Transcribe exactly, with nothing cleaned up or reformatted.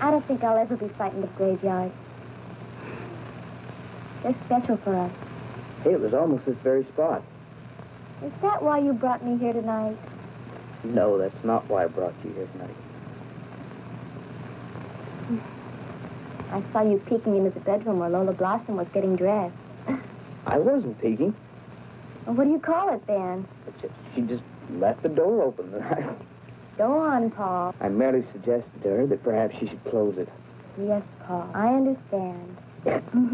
I don't think I'll ever be frightened of graveyards. They're special for us. Hey, it was almost this very spot. Is that why you brought me here tonight? No, that's not why I brought you here tonight. I saw you peeking into the bedroom where Lola Blossom was getting dressed. I wasn't peeking. Well, what do you call it, then? But just, she just left the door open. Go on, Paul. I merely suggested to her that perhaps she should close it. Yes, Paul. I understand.